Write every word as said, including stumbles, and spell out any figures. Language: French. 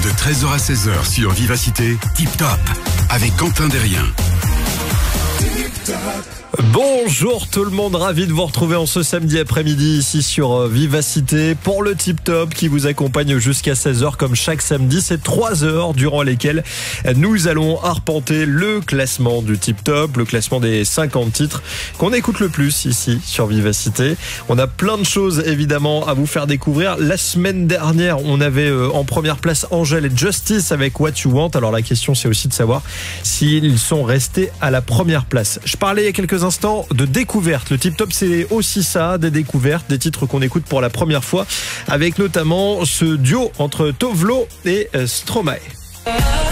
De treize heures à seize heures sur Vivacité, Tip Top, avec Quentin Derrien. Bonjour tout le monde, ravi de vous retrouver en ce samedi après-midi ici sur Vivacité pour le Tip Top qui vous accompagne jusqu'à seize heures comme chaque samedi. C'est trois heures durant lesquelles nous allons arpenter le classement du Tip Top, le classement des cinquante titres qu'on écoute le plus ici sur Vivacité. On a plein de choses évidemment à vous faire découvrir. La semaine dernière, on avait en première place Angèle et Justice avec What You Want. Alors la question c'est aussi de savoir s'ils sont restés à la première place. Je parlais il y a quelques instants de découverte. Le Tip Top, c'est aussi ça, des découvertes, des titres qu'on écoute pour la première fois, avec notamment ce duo entre Tovlo et Stromae.